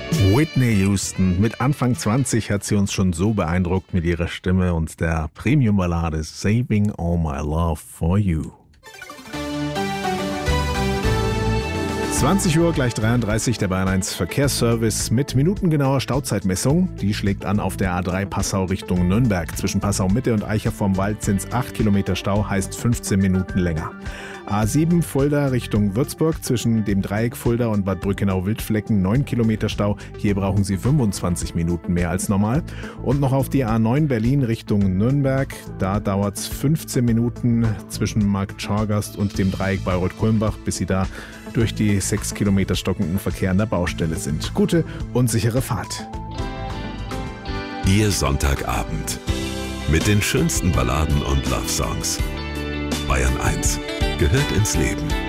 Whitney Houston. Mit Anfang 20 hat sie uns schon so beeindruckt mit ihrer Stimme und der Premium-Ballade Saving All My Love For You. 20 Uhr gleich 33, der Bayern 1 Verkehrsservice mit minutengenauer Stauzeitmessung. Die schlägt an auf der A3 Passau Richtung Nürnberg. Zwischen Passau Mitte und Eicher vorm Wald sind es 8 Kilometer Stau, heißt 15 Minuten länger. A7 Fulda Richtung Würzburg, zwischen dem Dreieck Fulda und Bad Brückenau-Wildflecken 9 Kilometer Stau. Hier brauchen Sie 25 Minuten mehr als normal. Und noch auf die A9 Berlin Richtung Nürnberg. Da dauert es 15 Minuten zwischen Markt Schorgast und dem Dreieck Bayreuth-Kulmbach, bis Sie da durch die 6 Kilometer stockenden Verkehr an der Baustelle sind. Gute und sichere Fahrt. Ihr Sonntagabend mit den schönsten Balladen und Love-Songs. Bayern 1 gehört ins Leben.